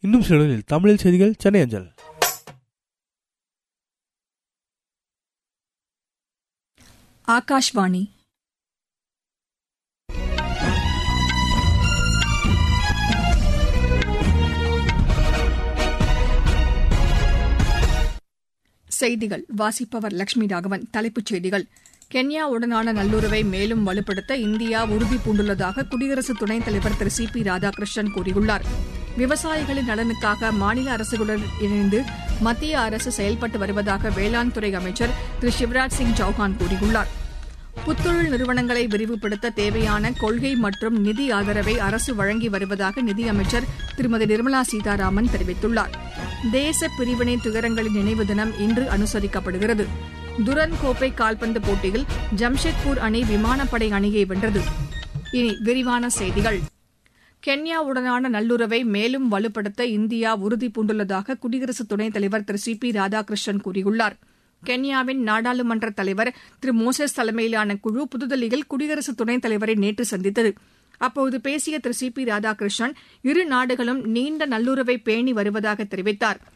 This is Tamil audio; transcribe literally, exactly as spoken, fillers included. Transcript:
இன்னும் சில இடங்களில் தமிழில் செய்திகள் சென்னை அஞ்சல். ஆகாஷ்வாணி. செய்திகள் வாசிப்பவர் லட்சுமி ராகவன். தலைப்புச் செய்திகள். கென்யாவுடனான நல்லுறவை மேலும் வலுப்படுத்த இந்தியா உறுதி பூண்டுள்ளதாக குடியரசு துணைத் தலைவர் திரு சி பி ராதாகிருஷ்ணன் கூறியுள்ளார். விவசாயிகளின் நலனுக்காக மாநில அரசுகளுடன் இணைந்து மத்திய அரசு செயல்பட்டு வருவதாக வேளாண் துறை அமைச்சர் திரு சிவராஜ் சிங் சௌஹான் கூறியுள்ளார். புத்தொழில் நிறுவனங்களை விரிவுபடுத்த தேவையான கொள்கை மற்றும் நிதி ஆதரவை அரசு வழங்கி வருவதாக நிதியமைச்சர் திருமதி நிர்மலா சீதாராமன் தெரிவித்துள்ளார். தேச பிரிவினை துயரங்களின் நினைவு தினம் இன்று அனுசரிக்கப்படுகிறது. துரன் கோப்பை கால்பந்து போட்டியில் ஜம்ஷெட்பூர் அணி விமானப்படை அணியை வென்றது. இனி விரிவான செய்திகள். கென்யாவுடனான நல்லுறவை மேலும் வலுப்படுத்த இந்தியா உறுதி பூண்டுள்ளதாக குடியரசு துணைத் தலைவர் திரு சி பி ராதாகிருஷ்ணன் கூறியுள்ளார். கென்யாவின் நாடாளுமன்ற தலைவர் திரு மோசஸ் தலைமையிலான குழு புதுதில்லியில் குடியரசு துணைத் தலைவரை நேற்று சந்தித்தது. அப்போது பேசிய திரு சி பி ராதாகிருஷ்ணன் இரு நாடுகளும் நீண்ட நல்லுறவை பேணி வருவதாக தெரிவித்தாா்.